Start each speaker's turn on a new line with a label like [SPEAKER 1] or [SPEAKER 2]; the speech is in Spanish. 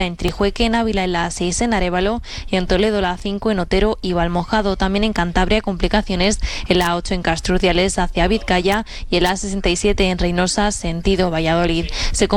[SPEAKER 1] en Trijueque, en Ávila en la A6 en Arévalo y en Toledo la A5 en Otero y Valmojado. También en Cantabria complicaciones en la A8 en Castruciales hacia Vizcaya y en la A67 en Reynosa sentido Valladolid.